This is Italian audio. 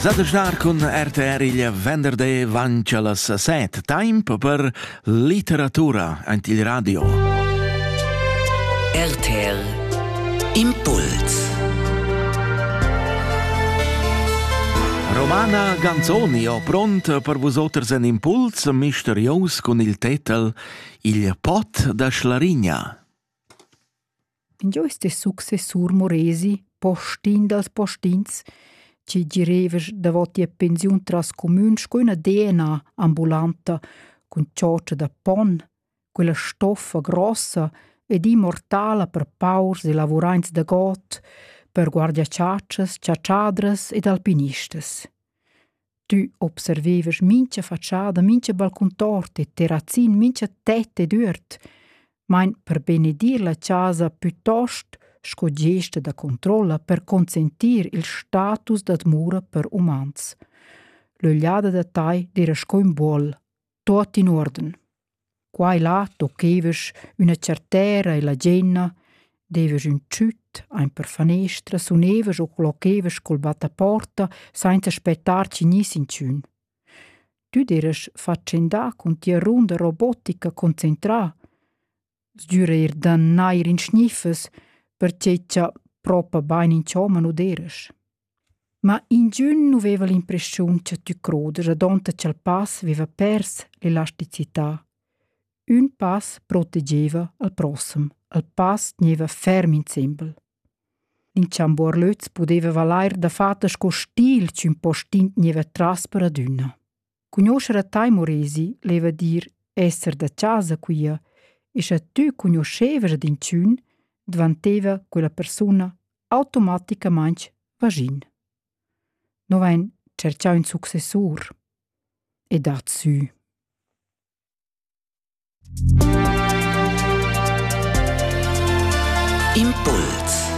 Zadestar con RTR il venerdì vancia las 7. Tempo per literatura ant il radio. RTR Impuls. Romana Ganzoni ho pronta per vosotters un impuls misterios con il titel Il pot da Schlarigna. In giuste successur Moresi, postin dels postins, ci gireves davot die pensiun tras comuns con una DNA ambulanta, con cioccia da pon, quella stoffa grossa ed immortala per paurs e lavurains da got, per guardiaciaccias, ciacciadras ed alpinistas. Tu observeves mincha facciada, mincha balcontort e terrazzin, mincha tette d'urt, main per benedir la casa piuttost scogesta da controlla per consentir il status d'admura per umans. L'ogliada da tai d'era sco in buol, tot in orden. Qua e là toccheves una certera e la genna, deves un ciut, ein per fanestra, suneves o clocheves col battaporta, senza aspettar cinis in ciun. Tu deres faccenda con tia runda robotica concentrà, sdürer dan nair in schniffes, perché c'ha proprio bene in ciò manuderes. Ma in giun nu veva l'impressione che tu crodes, adonta che il pass veva pers l'elasticità. Un pass protegeva al prossimo, al pass neva ferm insembel. L'inciambor löz podeva valair da fatta sco stil c'un postint neva traspera d'una. Conoscere tai Moresi leva dir esser da casa quia, e se tu conosceves ad incun, diventeva quella persona automaticamente vagin. Noven cerciau un successur e dat su. Impuls.